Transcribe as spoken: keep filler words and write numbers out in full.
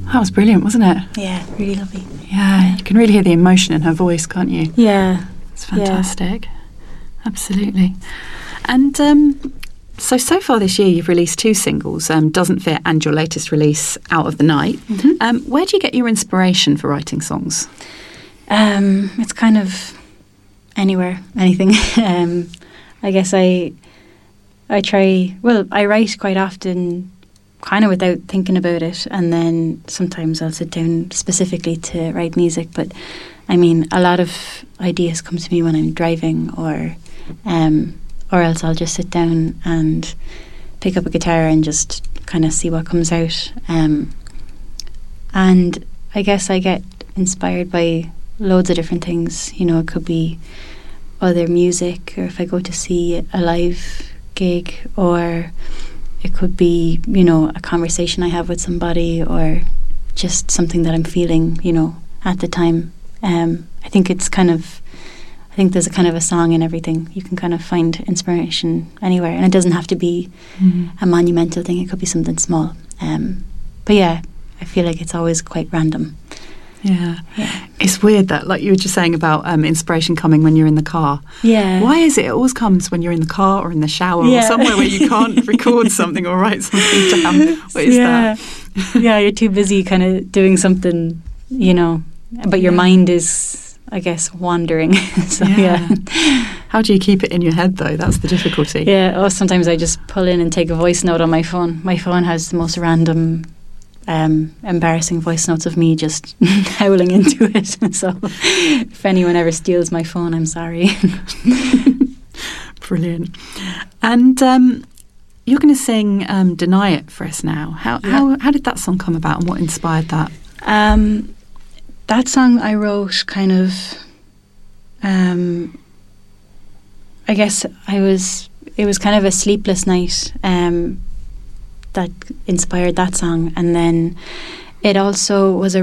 That was brilliant, wasn't it? Yeah, really lovely. Yeah, you can really hear the emotion in her voice, can't you? Yeah. It's fantastic. Yeah. Absolutely. And um, so, so far this year you've released two singles, um, Doesn't Fit and your latest release, Out of the Night. Mm-hmm. Um, where do you get your inspiration for writing songs? Um, it's kind of anywhere, anything. um, I guess I, I try, well, I write quite often kind of without thinking about it, and then sometimes I'll sit down specifically to write music, but I mean a lot of ideas come to me when I'm driving, or um, or else I'll just sit down and pick up a guitar and just kind of see what comes out, um, and I guess I get inspired by loads of different things. You know, it could be other music, or if I go to see a live gig, or it could be, you know, a conversation I have with somebody, or just something that I'm feeling, you know, at the time. Um, I think it's kind of, I think there's a kind of a song in everything. You can kind of find inspiration anywhere, and it doesn't have to be mm-hmm. a monumental thing. It could be something small. Um, but yeah, I feel like it's always quite random. Yeah. yeah. It's weird that, like you were just saying about um, inspiration coming when you're in the car. Yeah. Why is it it always comes when you're in the car or in the shower yeah. or somewhere where you can't record something or write something down? What is yeah. that? yeah, you're too busy kind of doing something, you know, but your yeah. mind is, I guess, wandering. so, yeah. yeah. How do you keep it in your head, though? That's the difficulty. Yeah. Oh, sometimes I just pull in and take a voice note on my phone. My phone has the most random Um, embarrassing voice notes of me just howling into it. So if anyone ever steals my phone, I'm sorry. Brilliant. And um, you're going to sing um, Deny It for us now. How, yeah. how how did that song come about, and what inspired that? Um, that song I wrote kind of, um, I guess I was, it was kind of a sleepless night um, that inspired that song, and then it also was a